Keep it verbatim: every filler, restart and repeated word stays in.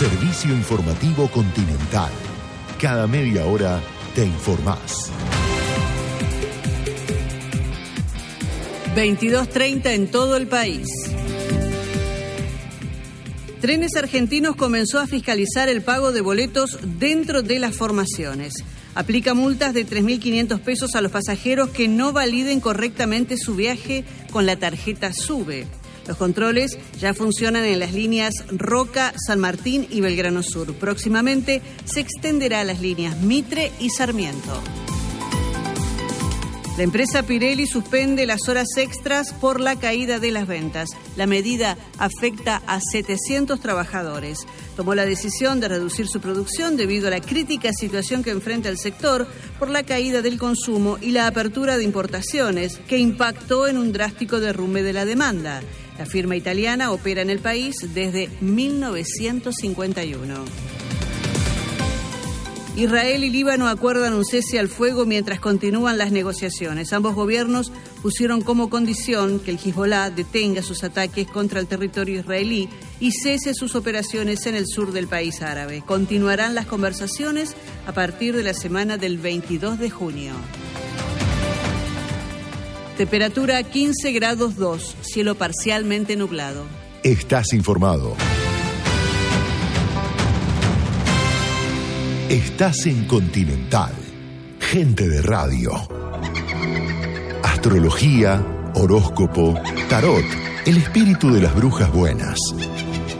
Servicio informativo Continental. Cada media hora te informás. veintidós treinta en todo el país. Trenes Argentinos comenzó a fiscalizar el pago de boletos dentro de las formaciones. Aplica multas de tres mil quinientos pesos a los pasajeros que no validen correctamente su viaje con la tarjeta SUBE. Los controles ya funcionan en las líneas Roca, San Martín y Belgrano Sur. Próximamente se extenderá a las líneas Mitre y Sarmiento. La empresa Pirelli suspende las horas extras por la caída de las ventas. La medida afecta a setecientos trabajadores. Tomó la decisión de reducir su producción debido a la crítica situación que enfrenta el sector por la caída del consumo y la apertura de importaciones, que impactó en un drástico derrumbe de la demanda. La firma italiana opera en el país desde mil novecientos cincuenta y uno. Israel y Líbano acuerdan un cese al fuego mientras continúan las negociaciones. Ambos gobiernos pusieron como condición que el Hezbolá detenga sus ataques contra el territorio israelí y cese sus operaciones en el sur del país árabe. Continuarán las conversaciones a partir de la semana del veintidós de junio. Temperatura quince grados dos, cielo parcialmente nublado. Estás informado. Estás en Continental. Gente de radio. Astrología, horóscopo, tarot, el espíritu de las brujas buenas.